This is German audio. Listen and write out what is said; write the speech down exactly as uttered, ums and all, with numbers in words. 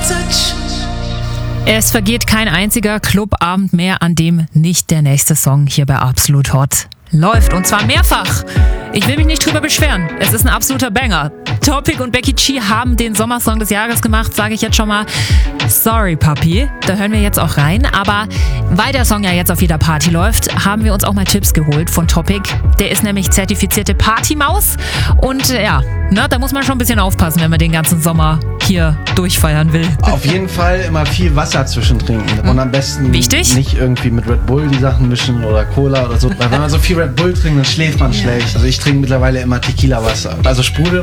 message. Es vergeht kein einziger Clubabend mehr, an dem nicht der nächste Song hier bei Absolut Hot läuft. Und zwar mehrfach. Ich will mich nicht drüber beschweren. Es ist ein absoluter Banger. Topic und Becky G haben den Sommersong des Jahres gemacht, sage ich jetzt schon mal. Sorry, Papi. Da hören wir jetzt auch rein. Aber weil der Song ja jetzt auf jeder Party läuft, haben wir uns auch mal Tipps geholt von Topic. Der ist nämlich zertifizierte Partymaus. Und äh, ja, ne, da muss man schon ein bisschen aufpassen, wenn man den ganzen Sommer hier durchfeiern will. Auf jeden Fall immer viel Wasser zwischentrinken. Und am besten Wichtig? nicht irgendwie mit Red Bull die Sachen mischen oder Cola oder so. Weil wenn man so viel Red Bull trinkt, dann schläft man schlecht. Also ich trinke mittlerweile immer Tequila-Wasser. Also Sprudel